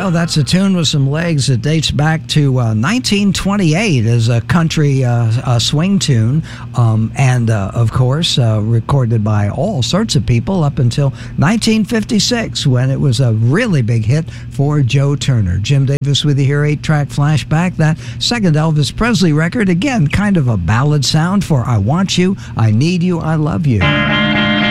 Well, that's a tune with some legs that dates back to 1928 as a country swing tune, and of course recorded by all sorts of people up until 1956 when it was a really big hit for Joe Turner. Jim Davis with you here, 8-track flashback. That second Elvis Presley record, again, kind of a ballad sound for I Want You, I Need You, I Love You.